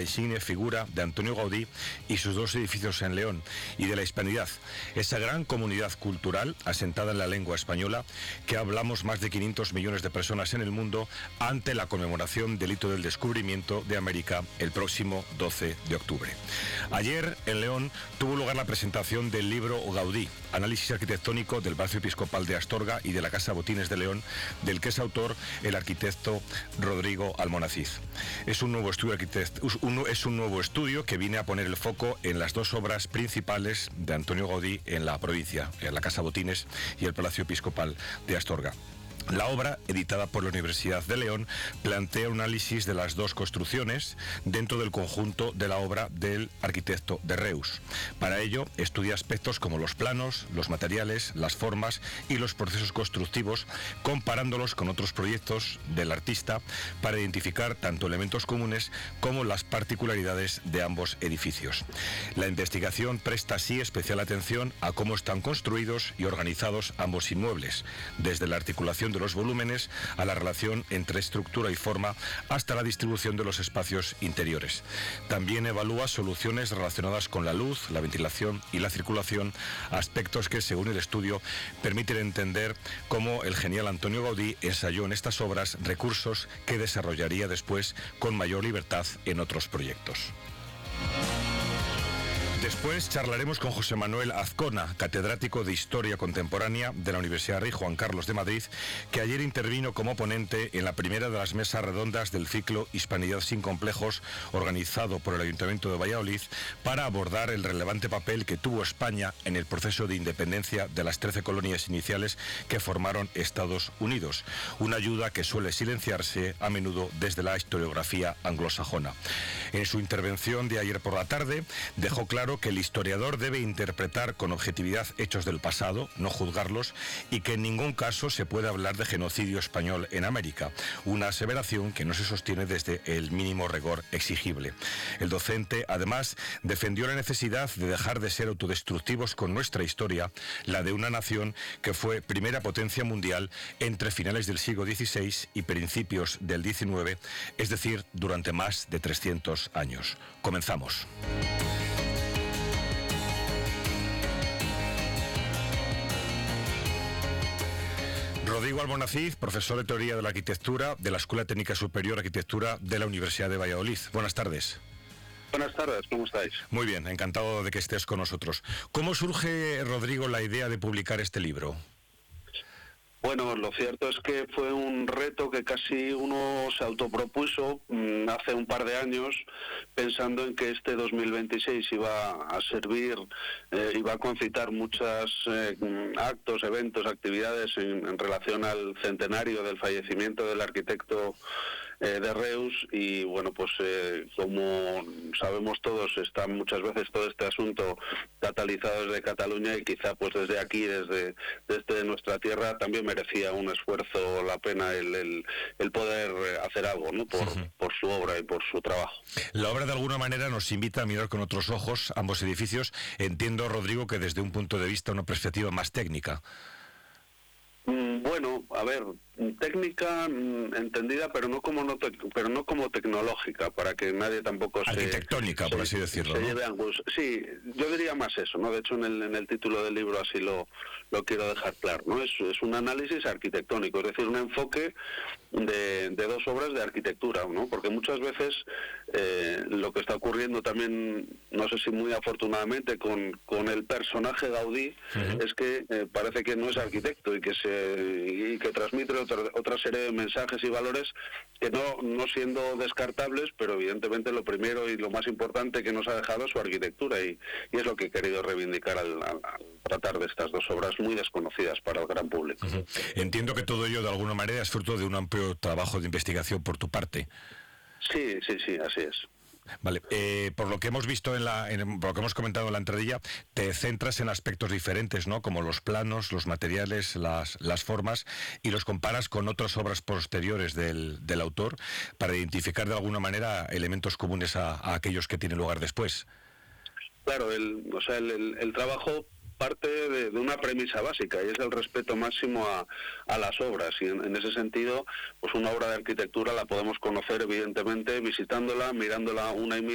insigne figura de Antonio Gaudí y sus dos edificios en León, y de la hispanidad, esa gran comunidad cultural asentada en la lengua española que hablamos más de 500 millones de personas en el mundo ante la conmemoración del hito del descubrimiento de América el próximo 12 de octubre. Ayer en León tuvo lugar la presentación del libro Gaudí, análisis arquitectónico del Palacio Episcopal de Astorga y de la Casa Botines de León, del que es autor el arquitecto Rodrigo Almonaciz. Es un nuevo estudio que viene a poner el foco en las dos obras principales de Antonio Gaudí en la provincia, en la Casa Botines y el Palacio Episcopal de Astorga. La obra, editada por la Universidad de León, plantea un análisis de las dos construcciones dentro del conjunto de la obra del arquitecto de Reus. Para ello, estudia aspectos como los planos, los materiales, las formas y los procesos constructivos, comparándolos con otros proyectos del artista para identificar tanto elementos comunes como las particularidades de ambos edificios. La investigación presta así especial atención a cómo están construidos y organizados ambos inmuebles, desde la articulación de los volúmenes a la relación entre estructura y forma hasta la distribución de los espacios interiores. También evalúa soluciones relacionadas con la luz, la ventilación y la circulación, aspectos que, según el estudio, permiten entender cómo el genial Antonio Gaudí ensayó en estas obras recursos que desarrollaría después con mayor libertad en otros proyectos. Después charlaremos con José Manuel Azcona, catedrático de Historia Contemporánea de la Universidad Rey Juan Carlos de Madrid, que ayer intervino como ponente en la primera de las mesas redondas del ciclo Hispanidad sin complejos, organizado por el Ayuntamiento de Valladolid, para abordar el relevante papel que tuvo España en el proceso de independencia de las 13 colonias iniciales que formaron Estados Unidos, una ayuda que suele silenciarse a menudo desde la historiografía anglosajona. En su intervención de ayer por la tarde, dejó claro que el historiador debe interpretar con objetividad hechos del pasado, no juzgarlos, y que en ningún caso se puede hablar de genocidio español en América, una aseveración que no se sostiene desde el mínimo rigor exigible. El docente, además, defendió la necesidad de dejar de ser autodestructivos con nuestra historia, la de una nación que fue primera potencia mundial entre finales del siglo XVI y principios del XIX, es decir, durante más de 300 años. Comenzamos. Rodrigo Almonaciz, profesor de Teoría de la Arquitectura de la Escuela Técnica Superior de Arquitectura de la Universidad de Valladolid. Buenas tardes. Buenas tardes, ¿cómo estáis? Muy bien, encantado de que estés con nosotros. ¿Cómo surge, Rodrigo, la idea de publicar este libro? Bueno, lo cierto es que fue un reto que casi uno se autopropuso hace un par de años, pensando en que este 2026 iba a servir, iba a concitar muchos actos, eventos, actividades en relación al centenario del fallecimiento del arquitecto de Reus, y bueno, pues como sabemos todos, está muchas veces todo este asunto catalizado desde Cataluña, y quizá pues desde aquí, desde nuestra tierra, también merecía un esfuerzo, la pena el poder hacer algo, ¿no? Por su obra y por su trabajo. La obra de alguna manera nos invita a mirar con otros ojos ambos edificios. Entiendo, Rodrigo, que desde un punto de vista, una perspectiva más técnica. Bueno, a ver, técnica entendida, pero no como tecnológica, para que nadie tampoco arquitectónica, por así decirlo, se ¿no? lleve ángulos. Sí, yo diría más eso, ¿no? De hecho, en el título del libro así lo quiero dejar claro, ¿no? Es un análisis arquitectónico, es decir, un enfoque de dos obras de arquitectura, ¿no? Porque muchas veces lo que está ocurriendo también, no sé si muy afortunadamente, con el personaje Gaudí, es que parece que no es arquitecto y que transmite otra serie de mensajes y valores que no siendo descartables, pero evidentemente lo primero y lo más importante que nos ha dejado es su arquitectura, y es lo que he querido reivindicar al tratar de estas dos obras muy desconocidas para el gran público. Entiendo que todo ello de alguna manera es fruto de un amplio trabajo de investigación por tu parte. Sí, así es. Vale, por lo que hemos visto por lo que hemos comentado en la entradilla, te centras en aspectos diferentes, ¿no? Como los planos, los materiales, las formas, y los comparas con otras obras posteriores del autor para identificar de alguna manera elementos comunes a aquellos que tienen lugar después. Claro, el trabajo parte de una premisa básica, y es el respeto máximo a las obras, y en ese sentido, pues una obra de arquitectura la podemos conocer evidentemente visitándola, mirándola una y mil